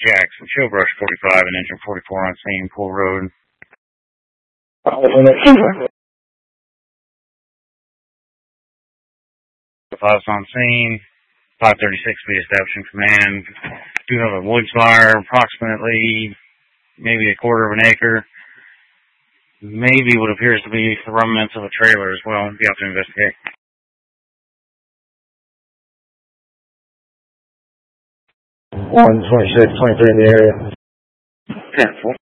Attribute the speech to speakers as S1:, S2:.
S1: Jackson, Showbrush 45 and engine 44 on scene, Pool Road. The 5's on scene, 536 be establishing command. Do have a woods fire, approximately maybe a quarter of an acre. Maybe what appears to be the remnants of a trailer as well. Be out to investigate.
S2: 126, 23 in the area.
S1: 10-4.